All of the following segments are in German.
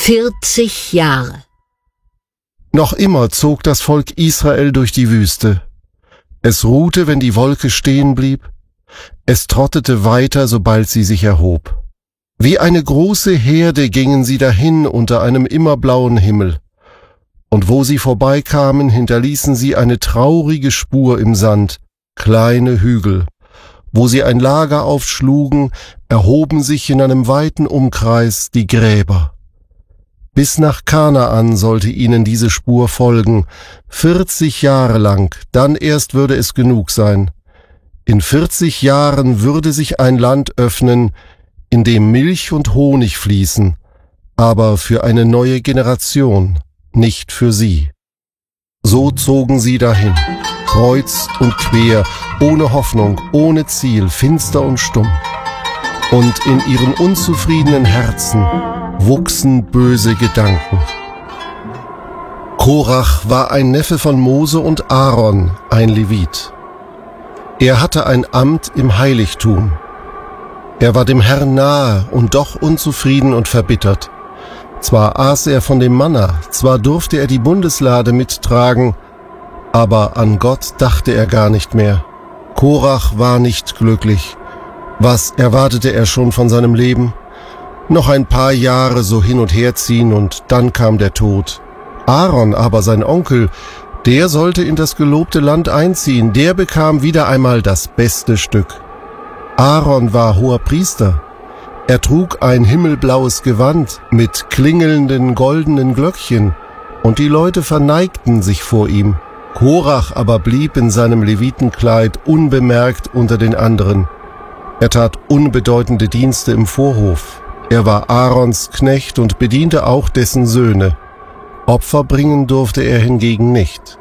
40 Jahre. Noch immer zog das Volk Israel durch die Wüste. Es ruhte, wenn die Wolke stehen blieb. Es trottete weiter, sobald sie sich erhob. Wie eine große Herde gingen sie dahin unter einem immerblauen Himmel. Und wo sie vorbeikamen, hinterließen sie eine traurige Spur im Sand, kleine Hügel. Wo sie ein Lager aufschlugen, erhoben sich in einem weiten Umkreis die Gräber. Bis nach Kanaan sollte ihnen diese Spur folgen, 40 Jahre lang, dann erst würde es genug sein. In 40 Jahren würde sich ein Land öffnen, in dem Milch und Honig fließen, aber für eine neue Generation, nicht für sie. So zogen sie dahin, kreuz und quer, ohne Hoffnung, ohne Ziel, finster und stumm. Und in ihren unzufriedenen Herzen wuchsen böse Gedanken. Korach war ein Neffe von Mose und Aaron, ein Levit. Er hatte ein Amt im Heiligtum. Er war dem Herrn nahe und doch unzufrieden und verbittert. Zwar aß er von dem Manna, zwar durfte er die Bundeslade mittragen, aber an Gott dachte er gar nicht mehr. Korach war nicht glücklich. Was erwartete er schon von seinem Leben? Noch ein paar Jahre so hin und her ziehen und dann kam der Tod. Aaron aber, sein Onkel, der sollte in das gelobte Land einziehen, der bekam wieder einmal das beste Stück. Aaron war hoher Priester. Er trug ein himmelblaues Gewand mit klingelnden goldenen Glöckchen und die Leute verneigten sich vor ihm. Korach aber blieb in seinem Levitenkleid unbemerkt unter den anderen. Er tat unbedeutende Dienste im Vorhof. Er war Aarons Knecht und bediente auch dessen Söhne. Opfer bringen durfte er hingegen nicht.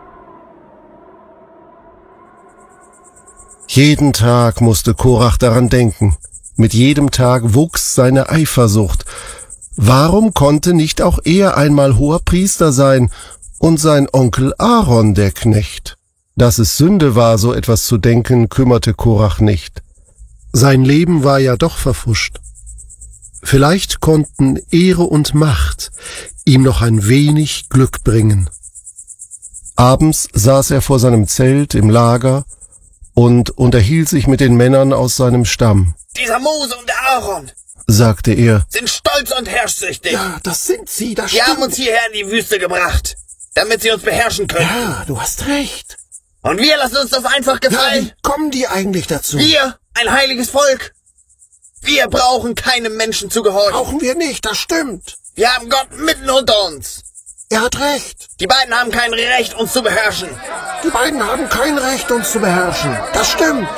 Jeden Tag musste Korach daran denken. Mit jedem Tag wuchs seine Eifersucht. Warum konnte nicht auch er einmal hoher Priester sein und sein Onkel Aaron der Knecht? Dass es Sünde war, so etwas zu denken, kümmerte Korach nicht. Sein Leben war ja doch verpfuscht. Vielleicht konnten Ehre und Macht ihm noch ein wenig Glück bringen. Abends saß er vor seinem Zelt im Lager und unterhielt sich mit den Männern aus seinem Stamm. Dieser Mose und der Aaron, sagte er, sind stolz und herrschsüchtig. Ja, das sind sie, das Sie stimmt. haben uns hierher in die Wüste gebracht, damit sie uns beherrschen können. Ja, du hast recht. Und wir lassen uns das einfach Ja, gefallen. wie kommen die eigentlich dazu? Wir, ein heiliges Volk. Wir brauchen keinem Menschen zu gehorchen. Brauchen wir nicht, das stimmt. Wir haben Gott mitten unter uns. Er hat recht. Die beiden haben kein Recht, uns zu beherrschen. Die beiden haben kein Recht, uns zu beherrschen. Das stimmt.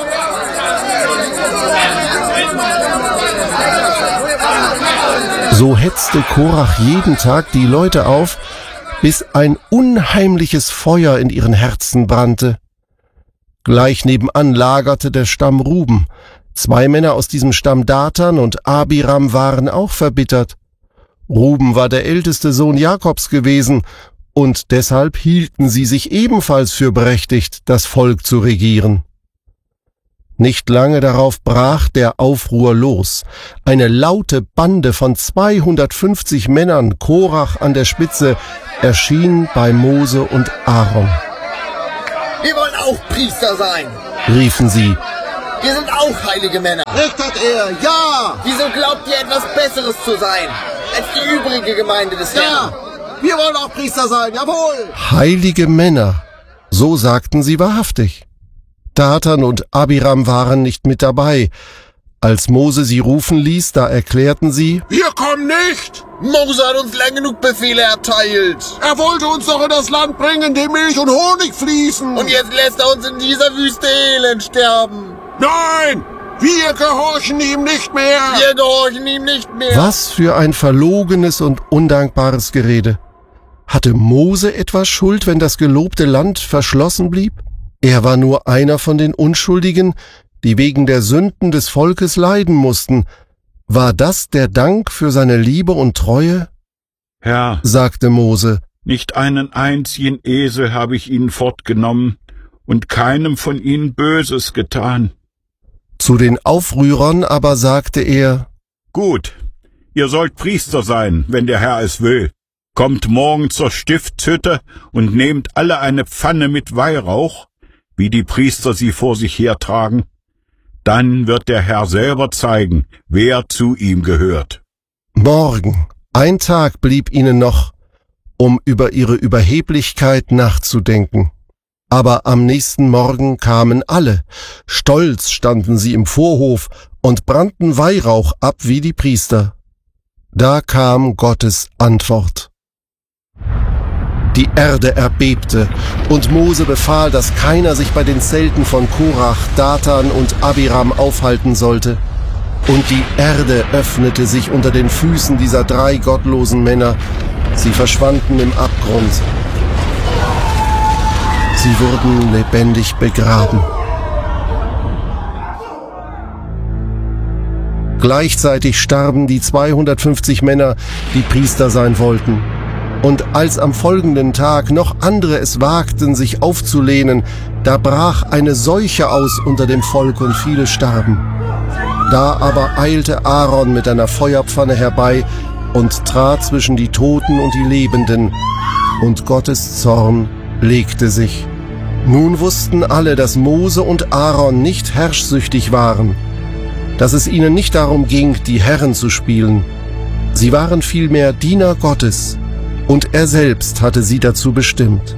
So hetzte Korach jeden Tag die Leute auf, bis ein unheimliches Feuer in ihren Herzen brannte. Gleich nebenan lagerte der Stamm Ruben. 2 Männer aus diesem Stamm Datan und Abiram waren auch verbittert. Ruben war der älteste Sohn Jakobs gewesen, und deshalb hielten sie sich ebenfalls für berechtigt, das Volk zu regieren. Nicht lange darauf brach der Aufruhr los. Eine laute Bande von 250 Männern, Korach an der Spitze, erschien bei Mose und Aaron. Wir wollen auch Priester sein. Riefen sie. Wir sind auch heilige Männer. Recht hat er, ja. Wieso glaubt ihr, etwas Besseres zu sein als die übrige Gemeinde des Herrn? Ja, wir wollen auch Priester sein, jawohl. Heilige Männer, so sagten sie wahrhaftig. Datan und Abiram waren nicht mit dabei. Als Mose sie rufen ließ, da erklärten sie: Wir kommen nicht. Mose hat uns lang genug Befehle erteilt. Er wollte uns doch in das Land bringen, in dem Milch und Honig fließen. Und jetzt lässt er uns in dieser Wüste elend sterben. Nein, wir gehorchen ihm nicht mehr. Wir gehorchen ihm nicht mehr. Was für ein verlogenes und undankbares Gerede. Hatte Mose etwas Schuld, wenn das gelobte Land verschlossen blieb? Er war nur einer von den Unschuldigen, die wegen der Sünden des Volkes leiden mussten. War das der Dank für seine Liebe und Treue? Herr, sagte Mose, nicht einen einzigen Esel habe ich ihnen fortgenommen und keinem von ihnen Böses getan. Zu den Aufrührern aber sagte er: Gut, ihr sollt Priester sein, wenn der Herr es will. Kommt morgen zur Stiftshütte und nehmt alle eine Pfanne mit Weihrauch, wie die Priester sie vor sich hertragen. Dann wird der Herr selber zeigen, wer zu ihm gehört. Morgen, ein Tag blieb ihnen noch, um über ihre Überheblichkeit nachzudenken. Aber am nächsten Morgen kamen alle, stolz standen sie im Vorhof und brannten Weihrauch ab wie die Priester. Da kam Gottes Antwort. Die Erde erbebte, und Mose befahl, dass keiner sich bei den Zelten von Korach, Datan und Abiram aufhalten sollte. Und die Erde öffnete sich unter den Füßen dieser 3 gottlosen Männer. Sie verschwanden im Abgrund. Sie wurden lebendig begraben. Gleichzeitig starben die 250 Männer, die Priester sein wollten. Und als am folgenden Tag noch andere es wagten, sich aufzulehnen, da brach eine Seuche aus unter dem Volk und viele starben. Da aber eilte Aaron mit einer Feuerpfanne herbei und trat zwischen die Toten und die Lebenden, und Gottes Zorn legte sich. Nun wussten alle, dass Mose und Aaron nicht herrschsüchtig waren, dass es ihnen nicht darum ging, die Herren zu spielen. Sie waren vielmehr Diener Gottes, und er selbst hatte sie dazu bestimmt.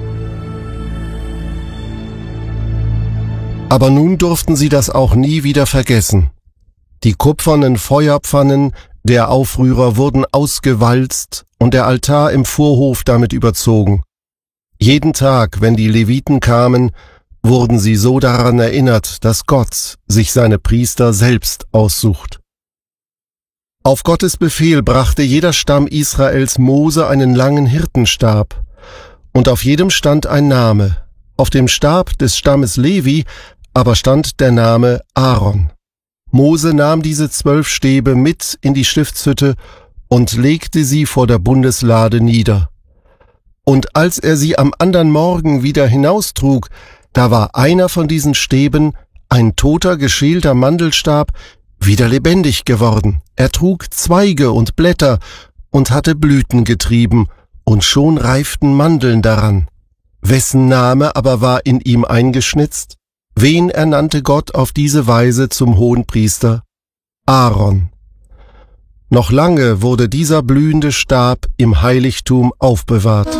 Aber nun durften sie das auch nie wieder vergessen. Die kupfernen Feuerpfannen der Aufrührer wurden ausgewalzt und der Altar im Vorhof damit überzogen. Jeden Tag, wenn die Leviten kamen, wurden sie so daran erinnert, dass Gott sich seine Priester selbst aussucht. Auf Gottes Befehl brachte jeder Stamm Israels Mose einen langen Hirtenstab, und auf jedem stand ein Name. Auf dem Stab des Stammes Levi aber stand der Name Aaron. Mose nahm diese 12 Stäbe mit in die Stiftshütte und legte sie vor der Bundeslade nieder. Und als er sie am andern Morgen wieder hinaustrug, da war einer von diesen Stäben, ein toter, geschälter Mandelstab, wieder lebendig geworden. Er trug Zweige und Blätter und hatte Blüten getrieben, und schon reiften Mandeln daran. Wessen Name aber war in ihm eingeschnitzt? Wen ernannte Gott auf diese Weise zum Hohenpriester? Aaron. Noch lange wurde dieser blühende Stab im Heiligtum aufbewahrt.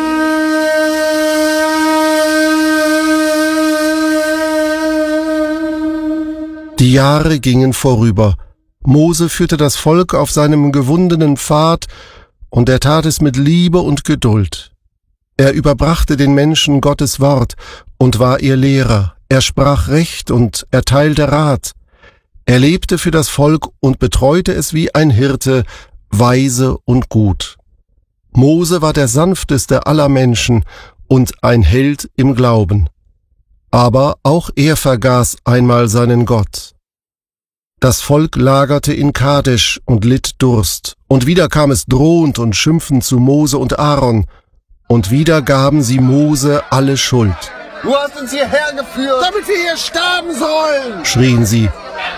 Die Jahre gingen vorüber. Mose führte das Volk auf seinem gewundenen Pfad, und er tat es mit Liebe und Geduld. Er überbrachte den Menschen Gottes Wort und war ihr Lehrer. Er sprach Recht und erteilte Rat. Er lebte für das Volk und betreute es wie ein Hirte, weise und gut. Mose war der sanfteste aller Menschen und ein Held im Glauben. Aber auch er vergaß einmal seinen Gott. Das Volk lagerte in Kadesh und litt Durst, und wieder kam es drohend und schimpfend zu Mose und Aaron, und wieder gaben sie Mose alle Schuld. Du hast uns hierher geführt, damit wir hier sterben sollen, Schrien sie.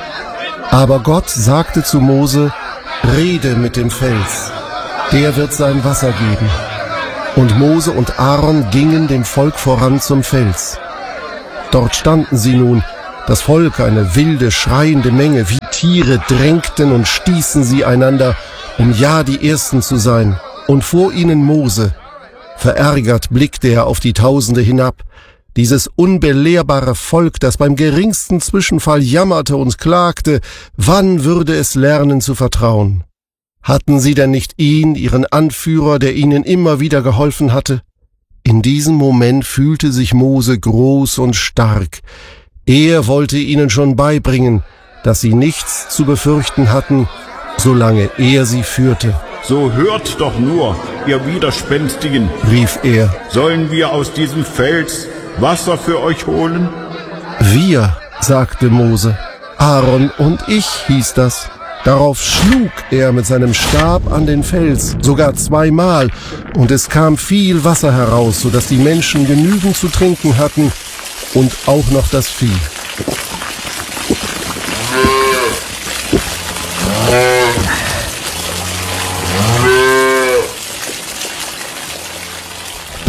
Aber Gott sagte zu Mose, rede mit dem Fels, der wird sein Wasser geben. Und Mose und Aaron gingen dem Volk voran zum Fels. Dort standen sie nun, das Volk, eine wilde, schreiende Menge, wie Tiere drängten und stießen sie einander, um ja die Ersten zu sein. Und vor ihnen Mose. Verärgert blickte er auf die Tausende hinab, dieses unbelehrbare Volk, das beim geringsten Zwischenfall jammerte und klagte, wann würde es lernen zu vertrauen? Hatten sie denn nicht ihn, ihren Anführer, der ihnen immer wieder geholfen hatte? In diesem Moment fühlte sich Mose groß und stark. Er wollte ihnen schon beibringen, dass sie nichts zu befürchten hatten, solange er sie führte. So hört doch nur, ihr Widerspenstigen, Rief er. sollen wir aus diesem Fels Wasser für euch holen? Wir, sagte Mose. Aaron und ich hieß das. Darauf schlug er mit seinem Stab an den Fels, sogar 2-mal, und es kam viel Wasser heraus, so dass die Menschen genügend zu trinken hatten und auch noch das Vieh.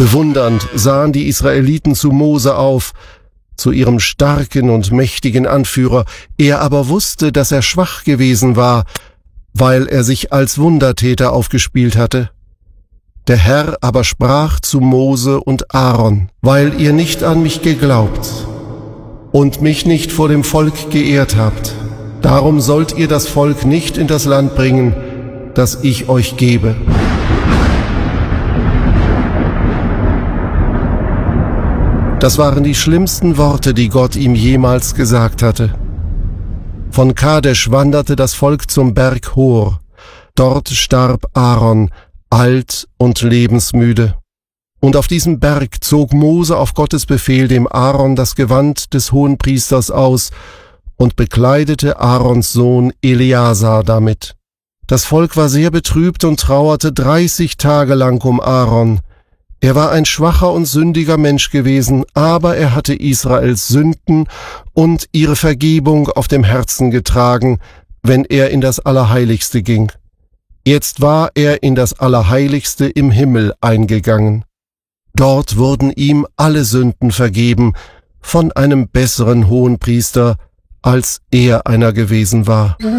Bewundernd sahen die Israeliten zu Mose auf, zu ihrem starken und mächtigen Anführer. Er aber wusste, dass er schwach gewesen war, weil er sich als Wundertäter aufgespielt hatte. Der Herr aber sprach zu Mose und Aaron: Weil ihr nicht an mich geglaubt und mich nicht vor dem Volk geehrt habt, darum sollt ihr das Volk nicht in das Land bringen, das ich euch gebe. Das waren die schlimmsten Worte, die Gott ihm jemals gesagt hatte. Von Kadesh wanderte das Volk zum Berg Hor. Dort starb Aaron, alt und lebensmüde. Und auf diesem Berg zog Mose auf Gottes Befehl dem Aaron das Gewand des Hohenpriesters aus und bekleidete Aarons Sohn Eleazar damit. Das Volk war sehr betrübt und trauerte 30 Tage lang um Aaron. Er war ein schwacher und sündiger Mensch gewesen, aber er hatte Israels Sünden und ihre Vergebung auf dem Herzen getragen, wenn er in das Allerheiligste ging. Jetzt war er in das Allerheiligste im Himmel eingegangen. Dort wurden ihm alle Sünden vergeben, von einem besseren Hohenpriester, als er einer gewesen war.